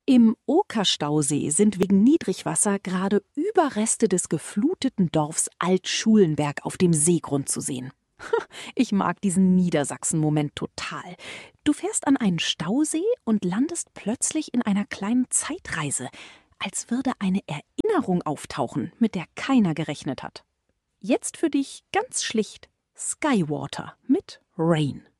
Im Okerstausee sind wegen Niedrigwasser gerade Überreste des gefluteten Dorfs Altschulenberg auf dem Seegrund zu sehen. Ich mag diesen Niedersachsen-Moment total. Du fährst an einen Stausee und landest plötzlich in einer kleinen Zeitreise, als würde eine Erinnerung auftauchen, mit der keiner gerechnet hat. Jetzt für dich ganz schlicht Skywater mit Rain.